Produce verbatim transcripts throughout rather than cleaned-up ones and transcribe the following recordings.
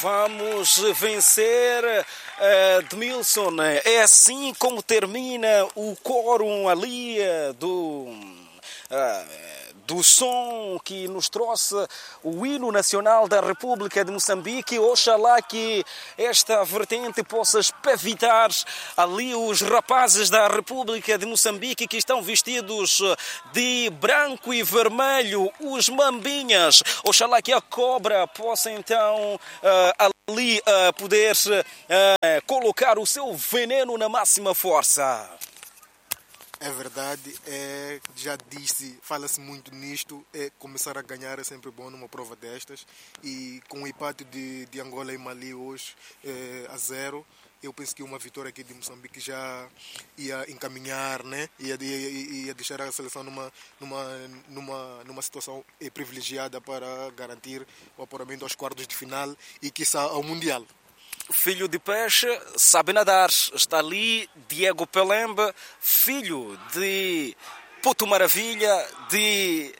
Vamos vencer, Edmilson. É assim como termina o quórum ali do... do som que nos trouxe o hino nacional da República de Moçambique. Oxalá que esta vertente possa espavitar ali os rapazes da República de Moçambique que estão vestidos de branco e vermelho, os mambinhas. Oxalá que a cobra possa então ali poder colocar o seu veneno na máxima força. É verdade, é, já disse, fala-se muito nisto, é, começar a ganhar é sempre bom numa prova destas, e com o empate de, de Angola e Mali hoje é, a zero, eu penso que uma vitória aqui de Moçambique já ia encaminhar, né? ia, ia, ia deixar a seleção numa, numa, numa, numa situação privilegiada para garantir o apuramento aos quartos de final e quiçá ao Mundial. Filho de peixe, sabe nadar. Está ali Diego Pelembe, filho de Puto Maravilha, de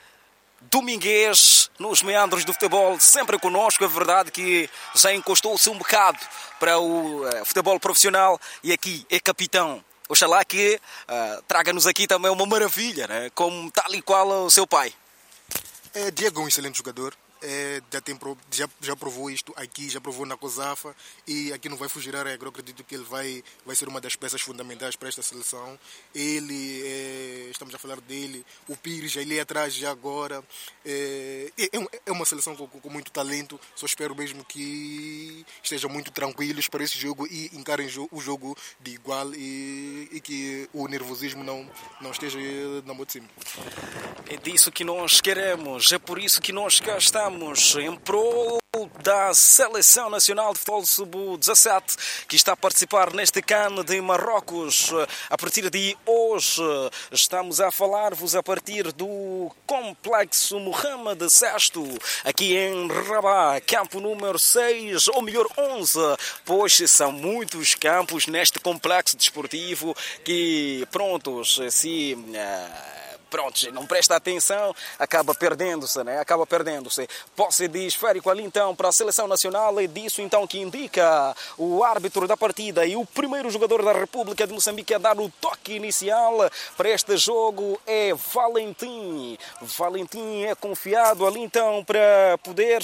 Domingues, nos meandros do futebol, sempre connosco. É verdade que já encostou-se um bocado para o uh, futebol profissional e aqui é capitão. Oxalá que uh, traga-nos aqui também uma maravilha, né? Como tal e qual o seu pai. É, Diego é um excelente jogador. É, já, tem, já, já provou isto aqui, já provou na COSAFA e aqui não vai fugir à regra. Eu acredito que ele vai, vai ser uma das peças fundamentais para esta seleção. Ele, é, estamos a falar dele, o Pires, já ele é atrás já agora. É, é, é uma seleção com, com muito talento, só espero mesmo que estejam muito tranquilos para esse jogo e encarem o jogo de igual e, e que o nervosismo não, não esteja na mão de cima. É disso que nós queremos, é por isso que nós cá estamos em prol da Seleção Nacional de Futebol sub dezassete que está a participar neste CAN de Marrocos. A partir de hoje estamos a falar-vos a partir do Complexo Mohamed Sesto, aqui em Rabat, campo número seis, ou melhor onze, pois são muitos campos neste complexo desportivo que, prontos, se... Pronto, não presta atenção, acaba perdendo-se, né? Acaba perdendo-se. Posse de esférico ali então para a Seleção Nacional, é disso então que indica o árbitro da partida e o primeiro jogador da República de Moçambique a dar o toque inicial para este jogo é Valentim. Valentim é confiado ali então para poder...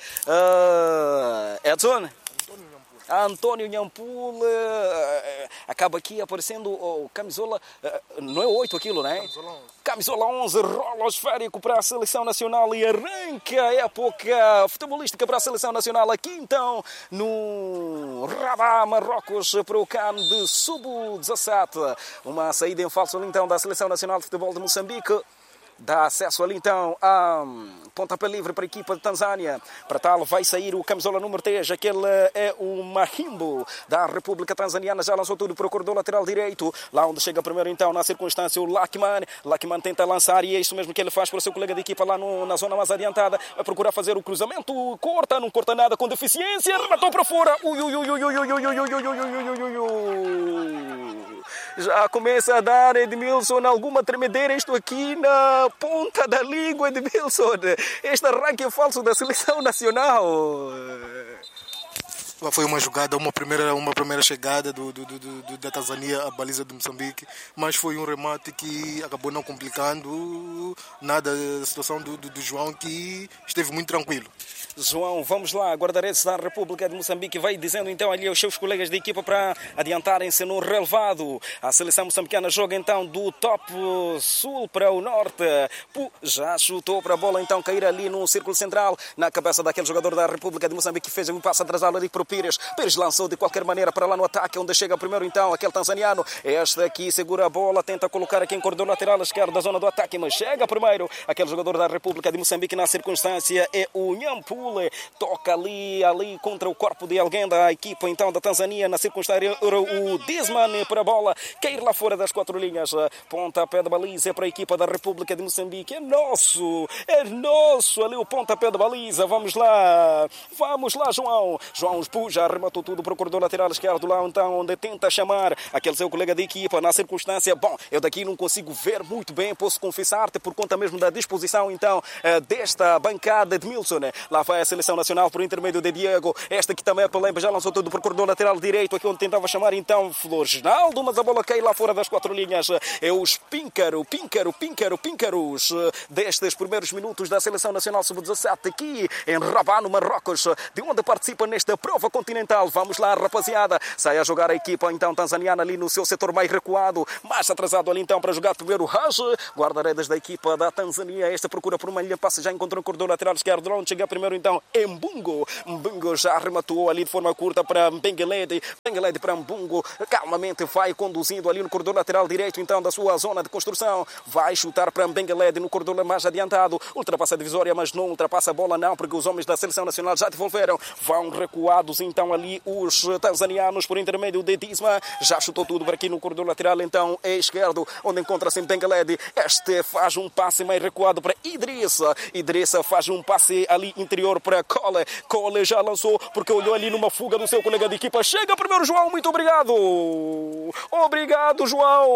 Uh, Edson? António Nhampul, acaba aqui aparecendo o camisola, não é oito aquilo, né? Camisola onze. Camisola onze, rola esférico para a Seleção Nacional e arranca a época futebolística para a Seleção Nacional aqui então no Rabat, Marrocos, para o CAN de sub dezassete. Uma saída em falso então da Seleção Nacional de Futebol de Moçambique. Dá acesso ali então a pontapé livre para a equipa de Tanzânia. Para tal vai sair o camisola número três. Aquele é o Mahimbo da República Tanzaniana. Já lançou tudo para o corredor lateral direito. Lá onde chega primeiro então na circunstância o Lakman. Lakman tenta lançar e é isso mesmo que ele faz para o seu colega de equipa lá no, na zona mais adiantada. Vai procurar fazer o cruzamento. Corta, não corta nada com deficiência. Rematou para fora. Ui, ui, ui, ui, ui, ui, ui, ui, ui, ui, ui, ui, ui. Já começa a dar, Edmilson, alguma tremedeira isto aqui na ponta da língua, Edmilson. Este arranque é falso da Seleção Nacional. Foi uma jogada, uma primeira, uma primeira chegada do, do, do, do, da Tanzânia à baliza de Moçambique, mas foi um remate que acabou não complicando nada a situação do, do, do João, que esteve muito tranquilo. João, vamos lá, guarda-redes da República de Moçambique vai dizendo então ali aos seus colegas de equipa para adiantarem-se no relevado. A seleção moçambicana joga então do top sul para o norte. Pu já chutou para a bola então cair ali no círculo central, na cabeça daquele jogador da República de Moçambique que fez um passo atrasado ali para o Pires. Pires lançou de qualquer maneira para lá no ataque, onde chega primeiro então aquele tanzaniano. Este aqui segura a bola, tenta colocar aqui em corredor lateral esquerdo da zona do ataque, mas chega primeiro aquele jogador da República de Moçambique na circunstância, é o Nhampul. Toca ali, ali contra o corpo de alguém da equipa então da Tanzânia, na circunstância o Disman para a bola cair lá fora das quatro linhas. Pontapé de baliza para a equipa da República de Moçambique. É nosso, é nosso ali o pontapé de baliza. Vamos lá, vamos lá, João. João já arrematou tudo para o corredor lateral esquerdo, lá então onde tenta chamar aquele seu colega de equipa na circunstância. Bom, eu daqui não consigo ver muito bem, posso confessar-te, por conta mesmo da disposição então desta bancada de Edmilson. Lá vai vai a seleção nacional por intermédio de Diego. Esta aqui também é Palemba, já lançou tudo para o corredor lateral direito, aqui onde tentava chamar então Floresnaldo, mas a bola cai lá fora das quatro linhas. É os Píncaro, Píncaro, Píncaro, Píncaros destes primeiros minutos da seleção nacional sub dezassete aqui em Rabat, no Marrocos, de onde participa nesta prova continental. Vamos lá, rapaziada. Sai a jogar a equipa então tanzaniana ali no seu setor mais recuado, mais atrasado ali então para jogar primeiro Raj, guarda-redes da equipa da Tanzânia. Esta procura por uma linha passe, já encontrou um corredor lateral esquerdo, onde chega primeiro então Mbungo. Mbungo já arrematou ali de forma curta para Benguelede. Benguelede para Mbungo, calmamente vai conduzindo ali no corredor lateral direito então da sua zona de construção. Vai chutar para Benguelede no corredor mais adiantado. Ultrapassa a divisória, mas não ultrapassa a bola não, porque os homens da seleção nacional já devolveram. Vão recuados então ali os tanzanianos por intermédio de Disma. Já chutou tudo para aqui no corredor lateral então é esquerdo, onde encontra-se Benguelede. Este faz um passe mais recuado para Idrissa. Idrissa faz um passe ali interior para Cole. Cole já lançou porque olhou ali numa fuga do seu colega de equipa. Chega primeiro João, muito obrigado. Obrigado,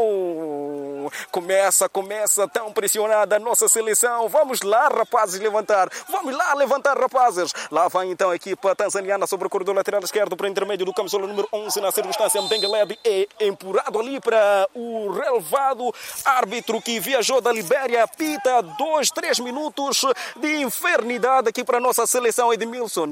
João. Começa, começa tão pressionada a nossa seleção. Vamos lá, rapazes, levantar. Vamos lá, levantar, rapazes. Lá vai então a equipa tanzaniana sobre o corredor lateral esquerdo para intermédio do camisola número onze na circunstância. Benguelede é empurrado ali para o relevado árbitro que viajou da Libéria. Pita dois, três minutos de infernidade aqui para a nossa seleção, Edmilson.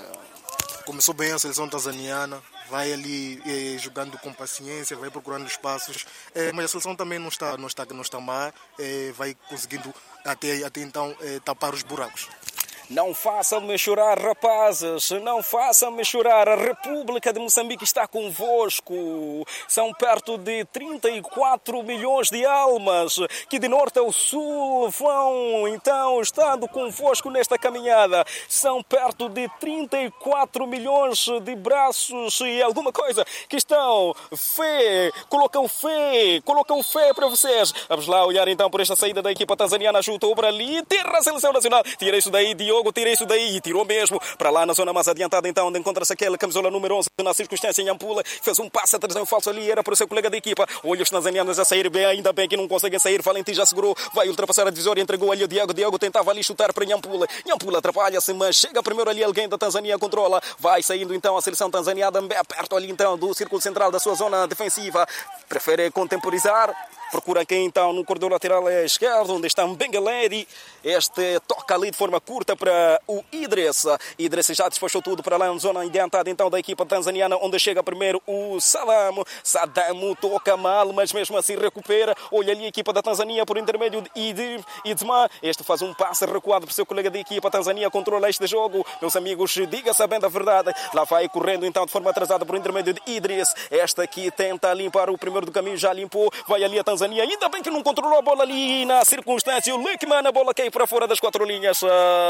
Começou bem a seleção tanzaniana, vai ali eh, jogando com paciência, vai procurando espaços, eh, mas a seleção também não está, não está, não está má, eh, vai conseguindo até, até então eh, tapar os buracos. Não façam-me chorar, rapazes. Não façam-me chorar. A República de Moçambique está convosco. São perto de trinta e quatro milhões de almas que de norte ao sul vão, então, estando convosco nesta caminhada. São perto de trinta e quatro milhões de braços e alguma coisa que estão fé, colocam fé, colocam fé para vocês. Vamos lá olhar então por esta saída da equipa tanzaniana. Chutou para ali, terra a seleção nacional. Tira isso daí, Diogo. Tira isso daí e tirou mesmo para lá na zona mais adiantada então, onde encontra-se aquele camisola número onze na circunstância em Ampula. Fez um passe a trazer um falso ali, era para o seu colega de equipa. Olha os tanzanianos a sair bem, ainda bem que não conseguem sair. Valentim já segurou, vai ultrapassar a divisória, entregou ali o Diego. Diego tentava ali chutar para Nhampula. Nhampula atrapalha-se, mas chega primeiro ali alguém da Tanzânia, controla. Vai saindo então a seleção tanzaniana, bem perto ali então do círculo central da sua zona defensiva. Prefere contemporizar. Procura aqui então no corredor lateral esquerdo, onde está Benguelede. Este toca ali de forma curta para o Idrissa. Idrissa já despachou tudo para lá na zona adiantada então da equipa tanzaniana, onde chega primeiro o Saddam. Saddam toca mal, mas mesmo assim recupera. Olha ali a equipa da Tanzânia por intermédio de Idir Idzma. Este faz um passe recuado para o seu colega de equipa. A Tanzânia controla este jogo. Meus amigos, diga sabendo a verdade. Lá vai correndo então de forma atrasada por intermédio de Idris. Esta aqui tenta limpar o primeiro do caminho, já limpou. Vai ali a Tanzânia. Ainda bem que não controlou a bola ali na circunstância. O Lickman, a bola cai para fora das quatro linhas.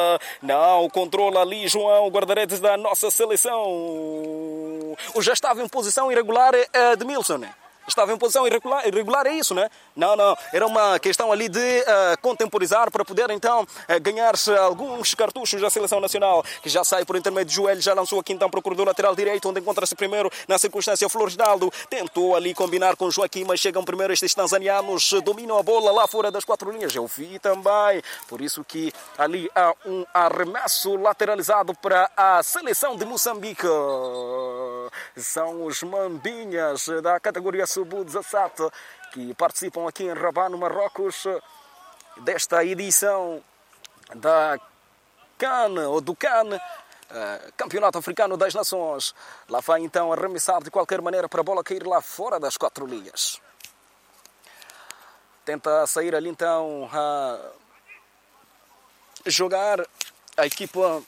Não controla ali João, o guarda-redes da nossa seleção. O já estava em posição irregular de Milson. Estava em posição irregular, irregular é isso, né? Não, não. Era uma questão ali de uh, contemporizar para poder, então, uh, ganhar-se alguns cartuchos da seleção nacional, que já sai por intermédio de Joelho, já lançou aqui, então, para o corredor lateral direito, onde encontra-se primeiro, na circunstância, Floresnaldo. Tentou ali combinar com Joaquim, mas chegam primeiro estes tanzanianos, dominam a bola lá fora das quatro linhas. Eu vi também. Por isso que ali há um arremesso lateralizado para a seleção de Moçambique. São os Mambinhas da categoria sub dezassete que participam aqui em Rabat, no Marrocos, desta edição da CAN, ou do CAN, uh, Campeonato Africano das Nações. Lá vai então arremessar de qualquer maneira para a bola cair lá fora das quatro linhas. Tenta sair ali então a jogar a equipa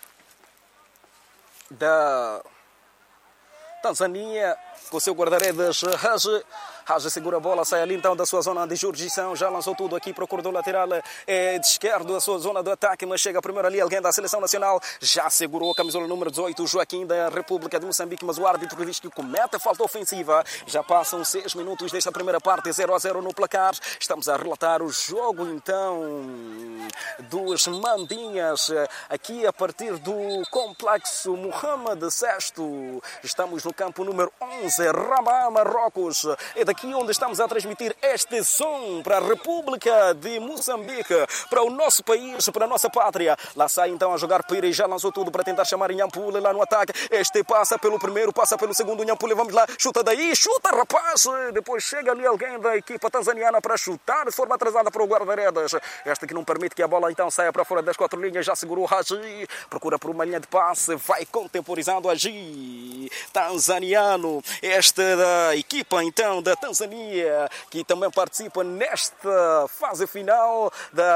da Tanzânia com o seu guarda-redes Raj. Raj segura a bola, sai ali então da sua zona de jurisdição, já lançou tudo aqui para o corredor lateral é, de esquerdo, da sua zona de ataque, mas chega primeiro ali alguém da seleção nacional, já segurou a camisola número dezoito, Joaquim da República de Moçambique, mas o árbitro diz que comete falta ofensiva. Já passam seis minutos desta primeira parte, zero a zero no placar. Estamos a relatar o jogo então dos Mandinhas, aqui a partir do complexo Mohamed sexto. Estamos no campo número onze, Rabat, Marrocos. E aqui onde estamos a transmitir este som para a República de Moçambique, para o nosso país, para a nossa pátria. Lá sai então a jogar Pires, já lançou tudo para tentar chamar Nhampule lá no ataque. Este passa pelo primeiro, passa pelo segundo, Nhampule, vamos lá, chuta daí, chuta rapaz! Depois chega ali alguém da equipa tanzaniana para chutar de forma atrasada para o guarda-redes. Este que não permite que a bola então saia para fora das quatro linhas, já segurou Haji, procura por uma linha de passe, vai contemporizando Haji, tanzaniano, este da equipa então da Tanzânia, que também participa nesta fase final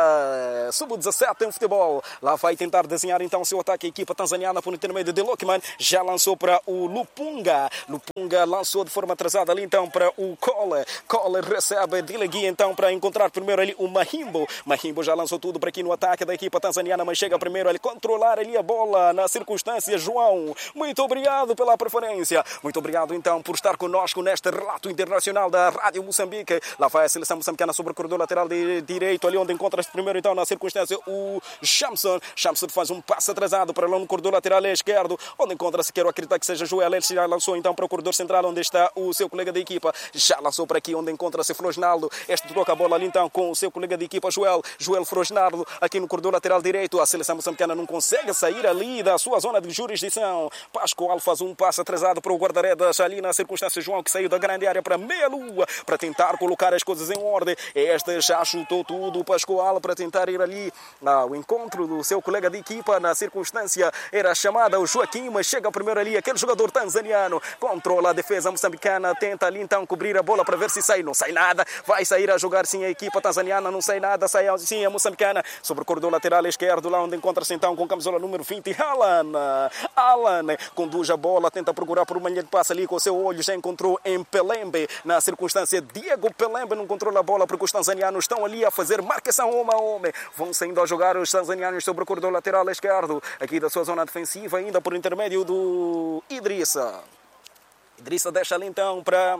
da sub dezassete em futebol. Lá vai tentar desenhar então seu ataque a equipa tanzaniana por intermédio de Lokman, já lançou para o Lupunga, Lupunga lançou de forma atrasada ali então para o Cole, Cole recebe Dilegui então para encontrar primeiro ali o Mahimbo, Mahimbo já lançou tudo para aqui no ataque da equipa tanzaniana, mas chega primeiro ali controlar ali a bola na circunstância. João, muito obrigado pela preferência, muito obrigado então por estar conosco neste relato internacional da Rádio Moçambique. Lá vai a seleção moçambicana sobre o corredor lateral de direito, ali onde encontra-se primeiro então na circunstância o Shamson, Shamson faz um passo atrasado para lá no corredor lateral esquerdo, onde encontra-se, quero acreditar que seja Joel, ele já lançou então para o corredor central onde está o seu colega de equipa, já lançou para aqui onde encontra-se Frosnaldo, este troca a bola ali então com o seu colega de equipa Joel, Joel Frosnaldo aqui no corredor lateral direito, a seleção moçambicana não consegue sair ali da sua zona de jurisdição, Pascoal faz um passo atrasado para o guarda-redes ali na circunstância, João que saiu da grande área para meia lua, para tentar colocar as coisas em ordem, este já chutou tudo, Pascoal para tentar ir ali ao encontro do seu colega de equipa, na circunstância era chamada o Joaquim, mas chega primeiro ali aquele jogador tanzaniano, controla a defesa moçambicana, tenta ali então cobrir a bola para ver se sai, não sai nada, vai sair a jogar sim a equipa tanzaniana, não sai nada, sai sim a moçambicana, sobre o corredor lateral esquerdo, lá onde encontra-se então com camisola número vinte, Alan, Alan conduz a bola, tenta procurar por uma linha de passe ali com o seu olho, já encontrou em Pelembe, na circunstância Diego Pelembe não controla a bola porque os tanzanianos estão ali a fazer marcação homem a homem, vão saindo a jogar os tanzanianos sobre o corredor lateral esquerdo, aqui da sua zona defensiva, ainda por intermédio do Idrissa. Idrissa deixa ali então para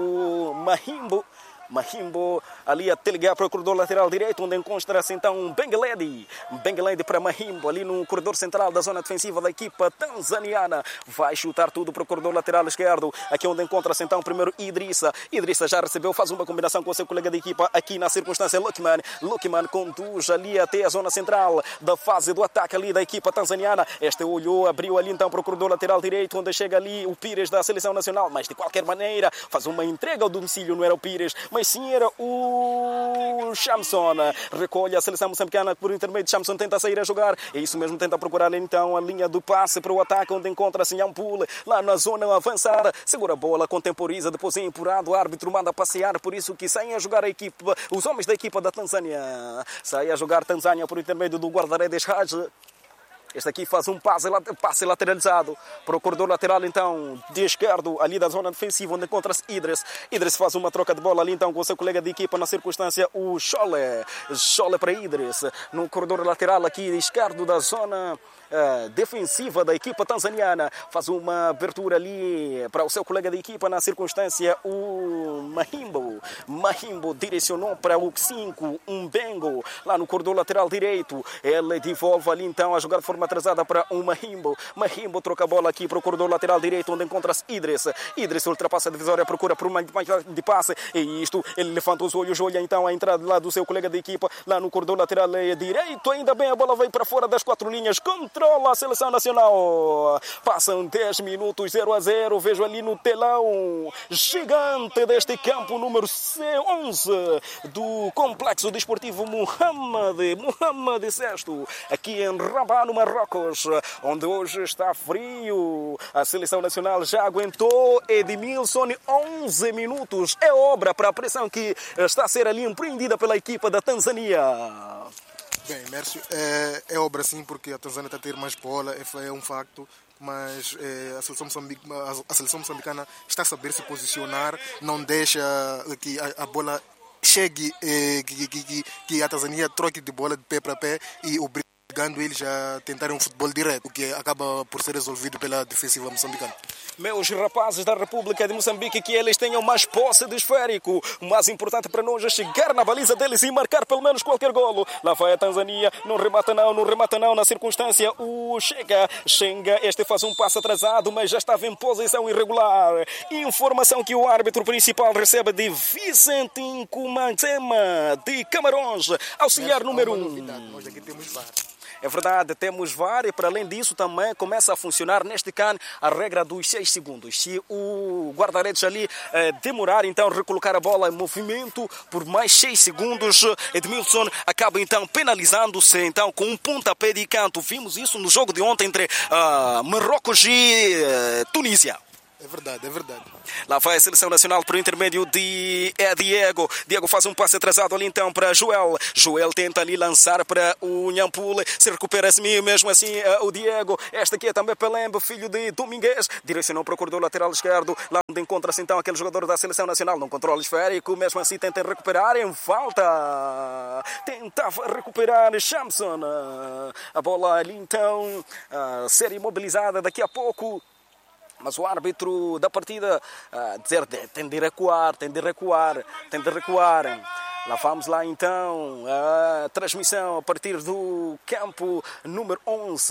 o Mahimbo, Mahimbo ali a telegar para o corredor lateral direito, onde encontra-se então Bengeledi. Bengeledi para Mahimbo, ali no corredor central da zona defensiva da equipa tanzaniana. Vai chutar tudo para o corredor lateral esquerdo, aqui onde encontra-se então primeiro Idrissa. Idrissa já recebeu, faz uma combinação com o seu colega de equipa aqui na circunstância Lokman. Lokman conduz ali até a zona central da fase do ataque ali da equipa tanzaniana. Este olhou, abriu ali então para o corredor lateral direito, onde chega ali o Pires da seleção nacional, mas de qualquer maneira faz uma entrega ao domicílio, não era o Pires, mas sim era o Shamson. Recolhe a seleção moçambicana por intermédio de Shamson, tenta sair a jogar. É isso mesmo, tenta procurar então a linha do passe para o ataque, onde encontra-se Nhampule, lá na zona avançada. Segura a bola, contemporiza, depois é empurrado, o árbitro manda passear, por isso que saem a jogar a equipa, os homens da equipa da Tanzânia. Saem a jogar Tanzânia por intermédio do guarda-redes Haji. Este aqui faz um passe, passe lateralizado para o corredor lateral, então, de esquerdo, ali da zona defensiva, onde encontra-se Idris. Idris faz uma troca de bola ali, então, com o seu colega de equipa, na circunstância, o Chole. Chole para Idris, no corredor lateral aqui esquerdo da zona uh, defensiva da equipa tanzaniana. Faz uma abertura ali para o seu colega de equipa, na circunstância, o Mahimbo. Mahimbo direcionou para o cinco, um Bengo, lá no corredor lateral direito. Ele devolve ali, então, a jogar de forma atrasada para o Mahimbo. Mahimbo troca a bola aqui para o corredor lateral direito, onde encontra-se Idris. Idris ultrapassa a divisória, procura por uma de passe. E isto, ele levanta os olhos, olha então a entrada lá do seu colega de equipa, lá no corredor lateral direito. Ainda bem, a bola veio para fora das quatro linhas. Controla a seleção nacional. Passam dez minutos, zero a zero. Vejo ali no telão gigante deste campo número onze do Complexo Desportivo Mohamed Mohamed sexto, aqui em Rabat, no Marrocos, onde hoje está frio. A seleção nacional já aguentou, Edmilson, onze minutos. É obra para a pressão que está a ser ali empreendida pela equipa da Tanzânia. Bem, Mércio, é, é obra sim, porque a Tanzânia está a ter mais bola, é, é um facto. Mas é, a, seleção a seleção moçambicana está a saber se posicionar, não deixa que a, a bola chegue, é, que, que, que, que a Tanzânia troque de bola de pé para pé e obrigando eles a tentarem um futebol direto, o que acaba por ser resolvido pela defensiva moçambicana. Meus rapazes da República de Moçambique, que eles tenham mais posse de esférico. O mais importante para nós é chegar na baliza deles e marcar pelo menos qualquer golo. Lá vai a Tanzânia, não remata não, não remata não na circunstância. O Chega, Xenga, este faz um passo atrasado, mas já estava em posição irregular. Informação que o árbitro principal recebe de Vicentim Kumantema, de Camarões, auxiliar número um. Nós aqui temos V A R. É verdade, temos V A R e para além disso também começa a funcionar neste C A N a regra dos seis segundos. Se o guarda-redes ali eh, demorar então recolocar a bola em movimento por mais seis segundos, Edmilson acaba então penalizando-se então com um pontapé de canto. Vimos isso no jogo de ontem entre uh, Marrocos e uh, Tunísia. É verdade, é verdade. Lá vai a seleção nacional por intermédio de é Diego. Diego faz um passe atrasado ali então para Joel. Joel tenta ali lançar para o Nhampule. Se recupera-se mesmo assim o Diego. Este aqui é também Pelembe, filho de Domingues. Direcionou para o corredor lateral esquerdo. Lá onde encontra-se então aquele jogador da seleção nacional. Não controla o esférico. Mesmo assim tenta recuperar em falta. Tentava recuperar Shamson. A bola ali então a ser imobilizada daqui a pouco. Mas o árbitro da partida uh, dizer tem de recuar, tem de recuar, tem de recuar. Lá vamos lá então a transmissão a partir do campo número onze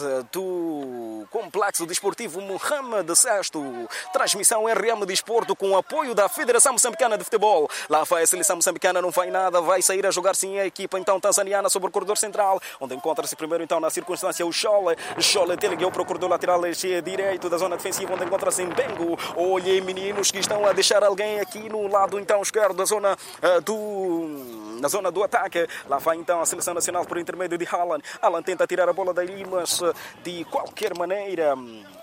do Complexo Desportivo Mohamed sexto. Transmissão R M Desporto com apoio da Federação Moçambicana de Futebol. Lá vai a seleção moçambicana, não vai nada, vai sair a jogar sim a equipa então tanzaniana sobre o corredor central, onde encontra-se primeiro então na circunstância o Chole. Chole teleguiou para o corredor lateral direito da zona defensiva, onde encontra-se Mbengo. Olhem meninos que estão a deixar alguém aqui no lado então esquerdo da zona uh, do... na zona do ataque. Lá vai então a seleção nacional por intermédio de Alan. Alan tenta tirar a bola daí, mas de qualquer maneira,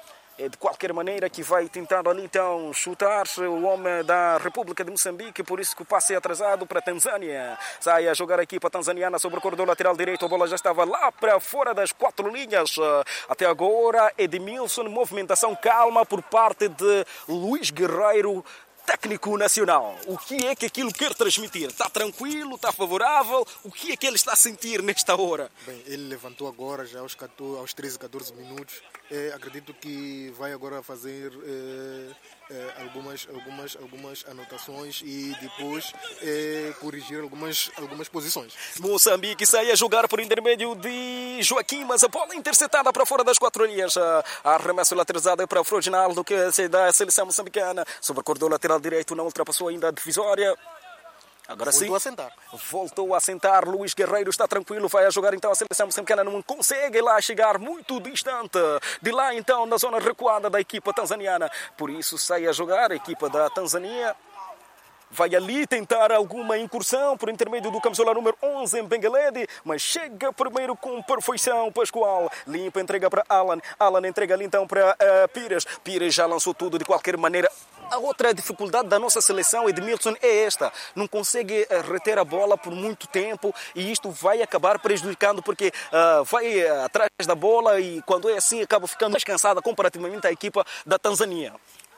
de qualquer maneira que vai tentar ali então chutar o homem da República de Moçambique, por isso que o passe é atrasado para a Tanzânia. Sai a jogar aqui para a tanzaniana sobre o corredor lateral direito. A bola já estava lá para fora das quatro linhas. Até agora, Edmilson, movimentação calma por parte de Luís Guerreiro, técnico nacional. O que é que aquilo quer transmitir? Está tranquilo? Está favorável? O que é que ele está a sentir nesta hora? Bem, ele levantou agora já aos, quatorze, aos treze, catorze minutos. É, acredito que vai agora fazer é, é, algumas, algumas, algumas anotações e depois é, corrigir algumas, algumas posições. Moçambique sai a jogar por intermédio de Joaquim, mas a bola interceptada para fora das quatro linhas. A arremesso lateralizado para o Froginaldo, que é da seleção moçambicana. Sobre o corredor lateral direito, não ultrapassou ainda a divisória. Agora Voltou sim. a sentar. Voltou a sentar. Luís Guerreiro está tranquilo. Vai a jogar então a seleção moçambicana. Não consegue lá chegar, muito distante. De lá então na zona recuada da equipa tanzaniana. Por isso sai a jogar a equipa da Tanzânia. Vai ali tentar alguma incursão por intermédio do camisola número onze em Benguelede, mas chega primeiro com perfeição Pascoal. Limpa, entrega para Alan. Alan entrega ali então para uh, Pires. Pires já lançou tudo de qualquer maneira. A outra dificuldade da nossa seleção, Edmilson, é esta. Não consegue reter a bola por muito tempo e isto vai acabar prejudicando porque uh, vai uh, atrás da bola e quando é assim acaba ficando mais cansada comparativamente à equipa da Tanzânia.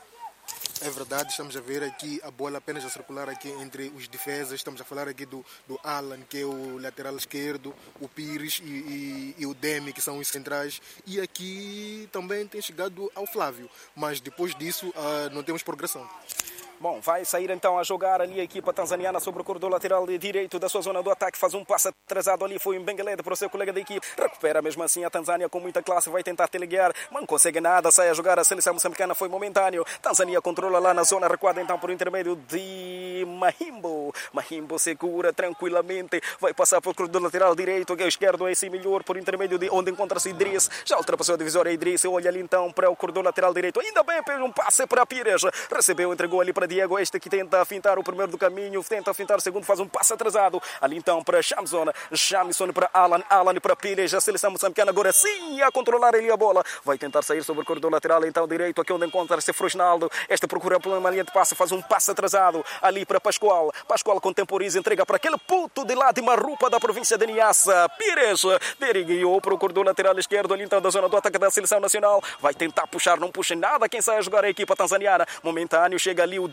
É verdade, estamos a ver aqui a bola apenas a circular aqui entre os defesas. Estamos a falar aqui do, do Alan, que é o lateral esquerdo, o Pires e, e, e o Demi, que são os centrais. E aqui também tem chegado ao Flávio. Mas depois disso uh, não temos progressão. Bom, vai sair então a jogar ali a equipa tanzaniana sobre o corredor lateral direito da sua zona do ataque. Faz um passo atrasado ali, foi em Benguelede para o seu colega da equipe. Recupera mesmo assim a Tanzânia com muita classe, vai tentar teleguiar, mas não consegue nada. Sai a jogar a seleção moçambicana, foi momentâneo. Tanzânia controla lá na zona recuada então por intermédio de Mahimbo. Mahimbo segura tranquilamente, vai passar para o corredor lateral direito, que é o esquerdo, é esse melhor por intermédio de onde encontra-se Idris. Já ultrapassou a divisória Idris, olha ali então para o corredor lateral direito. Ainda bem, fez um passe para Pires. Recebeu, entregou ali para Diego, este que tenta fintar o primeiro do caminho, tenta fintar o segundo, faz um passo atrasado. Ali então para Shamson, Shamson para Alan, Alan para Pires, a seleção moçambicana agora sim a controlar ali a bola. Vai tentar sair sobre o corredor lateral, então direito, aqui onde encontra-se Froginaldo. Este procura por uma linha de passe, faz um passo atrasado. Ali para Pascoal, Pascoal contemporiza, entrega para aquele puto de lá de Marrupa da província de Niassa. Pires, deriguiou para o corredor lateral esquerdo, ali então da zona do ataque da seleção nacional. Vai tentar puxar, não puxa nada. Quem sai a jogar é a equipa tanzaniana. Momentâneo, chega ali o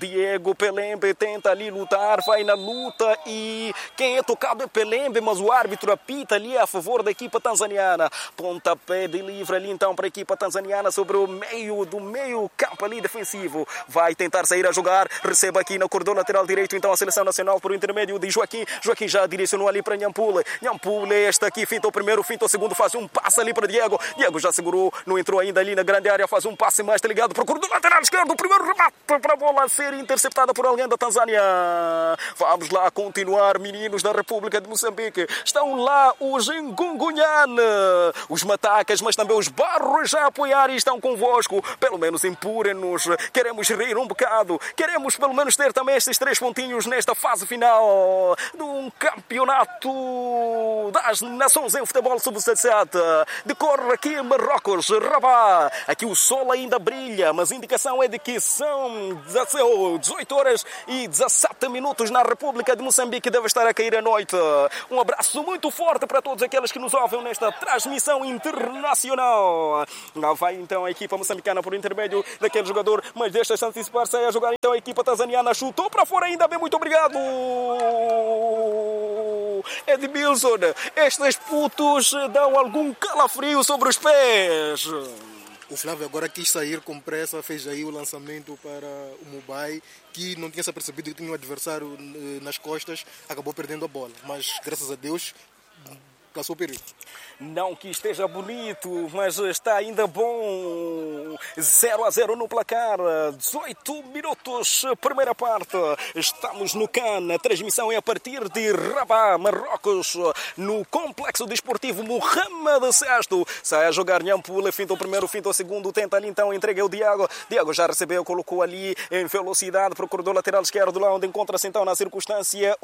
Diego Pelembe tenta ali lutar, vai na luta e quem é tocado é Pelembe, mas o árbitro apita ali a favor da equipa tanzaniana. Pontapé de livre ali então para a equipa tanzaniana sobre o meio do meio campo ali defensivo. Vai tentar sair a jogar, recebe aqui no corredor lateral direito então a seleção nacional por intermédio de Joaquim. Joaquim já direcionou ali para Nhampule. Nhampule este aqui, finta o primeiro, finta o segundo, faz um passe ali para Diego. Diego já segurou, não entrou ainda ali na grande área, faz um passe mais, está ligado para o corredor lateral esquerdo. O primeiro remate para a bola ser interceptada por alguém da Tanzânia. Vamos lá continuar, meninos da República de Moçambique. Estão lá os Ngungunhane, os Matacas, mas também os Barros já a apoiar e estão convosco. Pelo menos empurem-nos. Queremos rir um bocado. Queremos pelo menos ter também estes três pontinhos nesta fase final de um campeonato das nações em futebol sub dezessete. Decorre aqui em Marrocos, Rabat. Aqui o sol ainda brilha, mas a indicação é de que são dezoito horas e dezassete minutos na República de Moçambique. Deve estar a cair a noite. Um abraço muito forte para todos aqueles que nos ouvem nesta transmissão internacional. Lá vai então a equipa moçambicana por intermédio daquele jogador, mas deixa-se antecipar, sai a jogar então a equipa tanzaniana, chutou para fora ainda bem, muito obrigado Edmilson. Estes putos dão algum calafrio sobre os pés. O Flávio agora quis sair com pressa, fez aí o lançamento para o Mubai, que não tinha se apercebido que tinha um adversário nas costas, acabou perdendo a bola, mas graças a Deus passou o perigo. Não que esteja bonito, mas está ainda bom. zero a zero no placar. dezoito minutos, primeira parte. Estamos no CAN. A transmissão é a partir de Rabat, Marrocos, no Complexo Desportivo Mohamed sexto. Sai a jogar Nhampule, finta o primeiro, finta o segundo. Tenta ali então, entrega o Diego. Diego já recebeu, colocou ali em velocidade para o corredor lateral esquerdo, lá onde encontra-se então na circunstância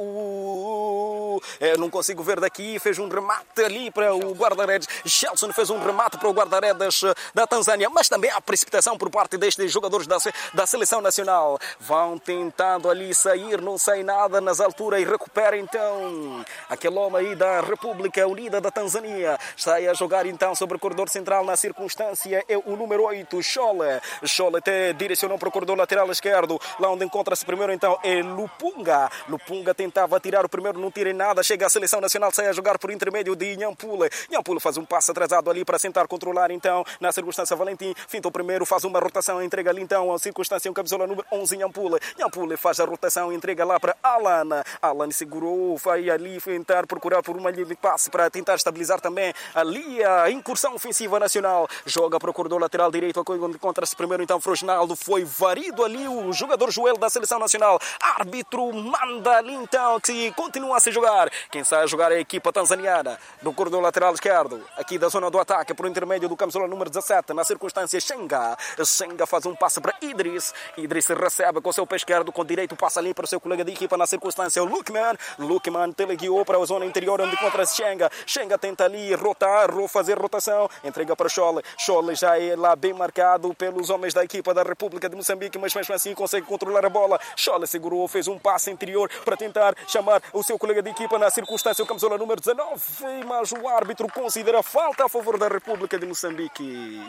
o... É, não consigo ver daqui. Fez um remate ali para o guarda-redes. Shelson fez um remate para o guarda-redes da Tanzânia, mas também há precipitação por parte destes jogadores da, da seleção nacional. Vão tentando ali sair, não sai nada nas alturas e recupera então aquele homem aí da República Unida da Tanzânia. Sai a jogar então sobre o corredor central, na circunstância é o número oito, Chole. Chole até direcionou para o corredor lateral esquerdo, lá onde encontra-se primeiro então é Lupunga. Lupunga tentava tirar o primeiro, não tira em nada, chega a seleção nacional, sai a jogar por intermédio de Nhampule. Nhampule faz um passo atrasado ali para tentar controlar então na circunstância Valentim. Finta o primeiro, faz uma rotação, entrega ali então a circunstância, um camisola número onze, Nhampule. Nhampule faz a rotação, entrega lá para Alan. Alan segurou, vai ali tentar procurar por uma linha de passe para tentar estabilizar também ali a incursão ofensiva nacional. Joga para o corredor lateral direito, onde encontra-se primeiro então Frosnaldo. Foi varido ali o jogador Joel da seleção nacional. Árbitro manda ali então que continua a se jogar. Quem sai a jogar é a equipa tanzaniana do corredor lateral esquerdo, aqui da zona do ataque, por intermédio do camisola número dezassete, na circunstância Xenga. Xenga faz um passe para Idris. Idris recebe com o seu pé esquerdo, com direito passa ali para o seu colega de equipa, na circunstância Lukman. Lukman teleguiou para a zona interior onde encontra-se Xenga. Xenga tenta ali rotar, fazer rotação, entrega para Chole. Chole já é lá bem marcado pelos homens da equipa da República de Moçambique, mas mesmo assim consegue controlar a bola. Chole segurou, fez um passe interior para tentar chamar o seu colega de equipa, na circunstância o camisola número dezanove, mas o árbitro considera falta a favor da República de Moçambique.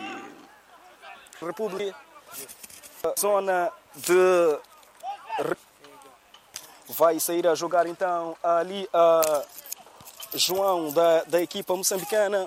República, zona de... Vai sair a jogar então ali a João da, da equipa moçambicana.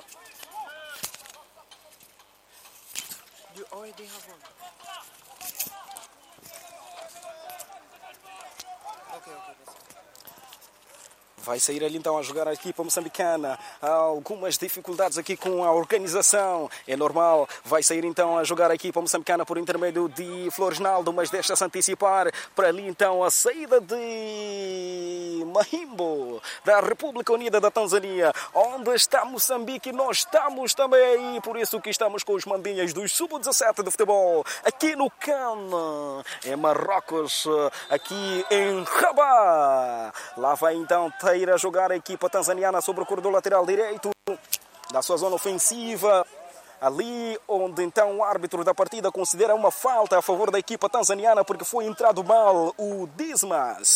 Vai sair ali então a jogar a equipa moçambicana. Há algumas dificuldades aqui com a organização. É normal. Vai sair então a jogar a equipa moçambicana por intermédio de Floresnaldo, mas deixa-se antecipar para ali então a saída de Mahimbo, da República Unida da Tanzânia. Onde está Moçambique, nós estamos também aí. Por isso que estamos com os mandinhas dos sub dezassete de futebol. Aqui no CAN, em Marrocos, aqui em Rabat. Lá vai então ir a jogar a equipa tanzaniana sobre o corredor lateral direito da sua zona ofensiva, ali onde então o árbitro da partida considera uma falta a favor da equipa tanzaniana porque foi entrado mal o Dismas.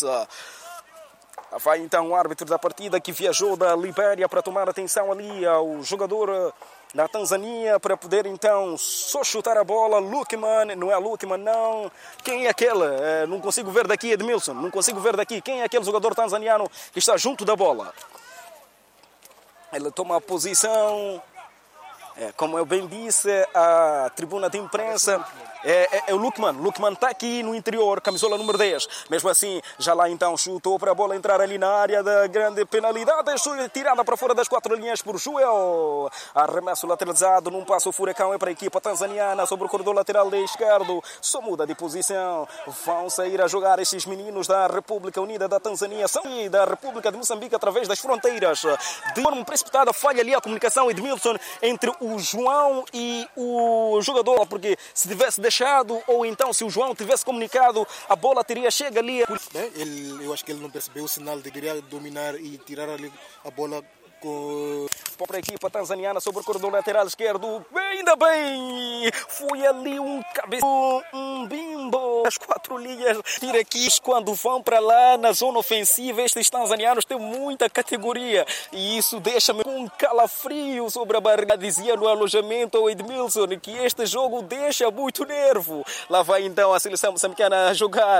Vai então o árbitro da partida que viajou da Libéria para tomar atenção ali ao jogador na Tanzânia para poder então só chutar a bola. Lukman, não é Lukman não. Quem é aquele? É, não consigo ver daqui, Edmilson. Não consigo ver daqui. Quem é aquele jogador tanzaniano que está junto da bola? Ele toma a posição. É, como eu bem disse, a tribuna de imprensa é, é, é o Lukman. Lukman está aqui no interior, camisola número dez. Mesmo assim, já lá então chutou para a bola entrar ali na área da grande penalidade. Tirada para fora das quatro linhas por Joel. Arremesso lateralizado num passo furacão é para a equipa tanzaniana sobre o corredor lateral de esquerdo. Só muda de posição. Vão sair a jogar estes meninos da República Unida da Tanzânia. São da República de Moçambique através das fronteiras. De forma precipitada, falha ali a comunicação, Edmilson, entre o João e o jogador, porque se tivesse deixado, ou então se o João tivesse comunicado, a bola teria chegado ali. Bem, ele, eu acho que ele não percebeu o sinal, deveria dominar e tirar ali a bola com... Para a equipa tanzaniana sobre o corredor lateral esquerdo. Ainda bem! Foi ali um cabeção, um bimbo. As quatro linhas tira aqui. Quando vão para lá na zona ofensiva, estes tanzanianos têm muita categoria. E isso deixa-me com um calafrio sobre a barriga. Dizia no alojamento ao Edmilson que este jogo deixa muito nervo. Lá vai então a seleção moçambicana a jogar.